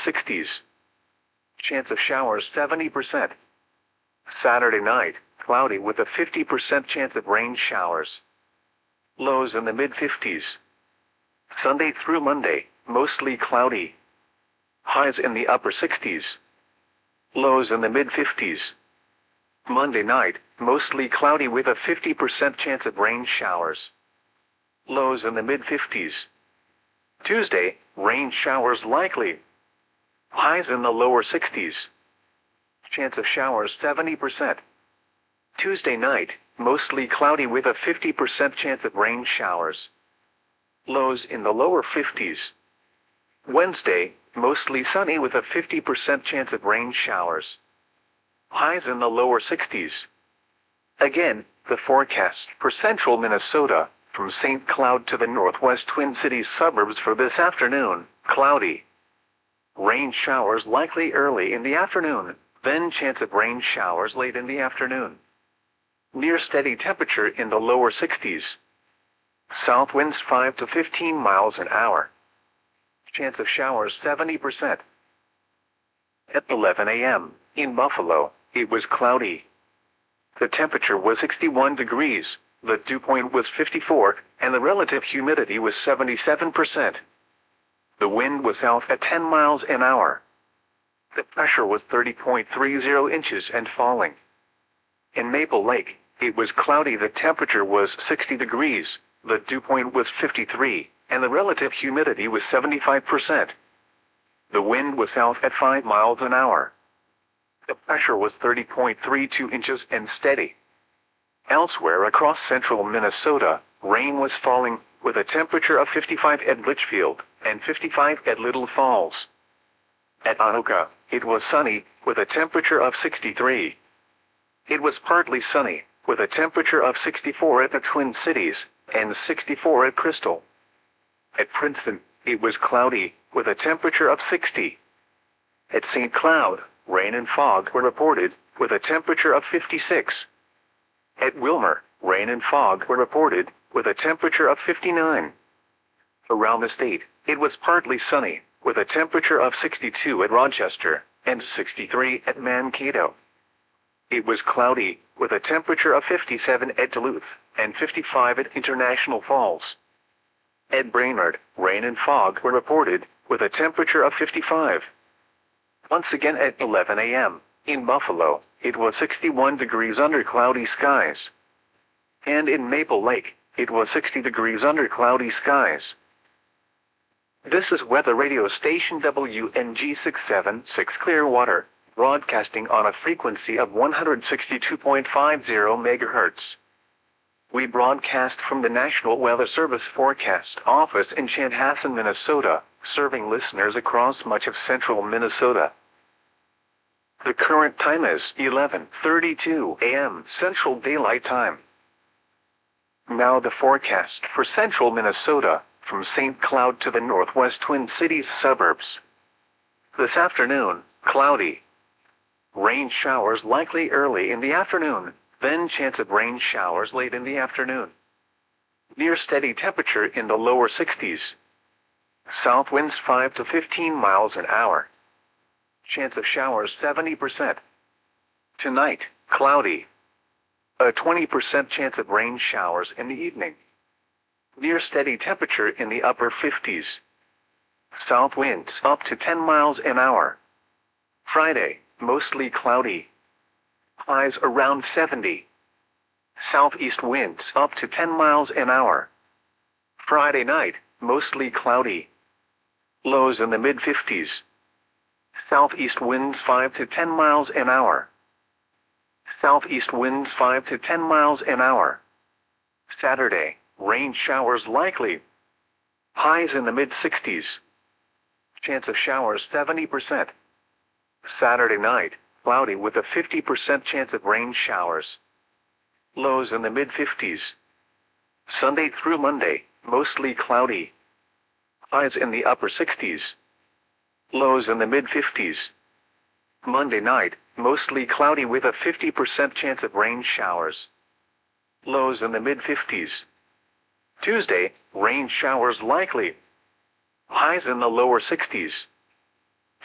60s. Chance of showers 70%. Saturday night, cloudy with a 50% chance of rain showers. Lows in the mid-50s. Sunday through Monday, mostly cloudy. Highs in the upper 60s. Lows in the mid-50s. Monday night, mostly cloudy with a 50% chance of rain showers. Lows in the mid-50s. Tuesday, rain showers likely. Highs in the lower 60s. Chance of showers 70%. Tuesday night, mostly cloudy with a 50% chance of rain showers. Lows in the lower 50s. Wednesday, mostly sunny with a 50% chance of rain showers. Highs in the lower 60s. Again, the forecast for central Minnesota, from St. Cloud to the northwest Twin Cities suburbs for this afternoon, cloudy. Rain showers likely early in the afternoon, then chance of rain showers late in the afternoon. Near steady temperature in the lower 60s. South winds 5 to 15 miles an hour. Chance of showers 70%. At 11 a.m., in Buffalo, it was cloudy. The temperature was 61 degrees, the dew point was 54, and the relative humidity was 77%. The wind was south at 10 miles an hour. The pressure was 30.30 inches and falling. In Maple Lake, it was cloudy. The temperature was 60 degrees, the dew point was 53, and the relative humidity was 75%. The wind was south at 5 miles an hour. The pressure was 30.32 inches and steady. Elsewhere across central Minnesota, rain was falling, with a temperature of 55 at Litchfield and 55 at Little Falls. At Anoka, it was sunny, with a temperature of 63. It was partly sunny, with a temperature of 64 at the Twin Cities and 64 at Crystal. At Princeton, it was cloudy, with a temperature of 60. At St. Cloud, rain and fog were reported, with a temperature of 56. At Wilmer, rain and fog were reported, with a temperature of 59. Around the state, it was partly sunny, with a temperature of 62 at Rochester and 63 at Mankato. It was cloudy, with a temperature of 57 at Duluth and 55 at International Falls. At Brainerd, rain and fog were reported, with a temperature of 55. Once again at 11 a.m., in Buffalo, it was 61 degrees under cloudy skies. And in Maple Lake, it was 60 degrees under cloudy skies. This is weather radio station WNG 676 Clearwater, broadcasting on a frequency of 162.50 MHz. We broadcast from the National Weather Service Forecast Office in Chanhassen, Minnesota, serving listeners across much of central Minnesota. The current time is 11:32 a.m. Central Daylight Time. Now the forecast for central Minnesota, from St. Cloud to the northwest Twin Cities suburbs. This afternoon, cloudy. Rain showers likely early in the afternoon, then chance of rain showers late in the afternoon. Near steady temperature in the lower 60s. South winds 5 to 15 miles an hour. Chance of showers 70%. Tonight, cloudy. A 20% chance of rain showers in the evening. Near steady temperature in the upper 50s. South winds up to 10 miles an hour. Friday, mostly cloudy. Highs around 70. Southeast winds up to 10 miles an hour. Friday night, mostly cloudy. Lows in the mid-50s. Southeast winds 5 to 10 miles an hour. Southeast winds 5 to 10 miles an hour. Saturday, rain showers likely. Highs in the mid-60s. Chance of showers 70%. Saturday night, cloudy with a 50% chance of rain showers. Lows in the mid-50s. Sunday through Monday, mostly cloudy. Highs in the upper 60s. Lows in the mid-50s. Monday night, mostly cloudy with a 50% chance of rain showers. Lows in the mid-50s. Tuesday, rain showers likely. Highs in the lower 60s.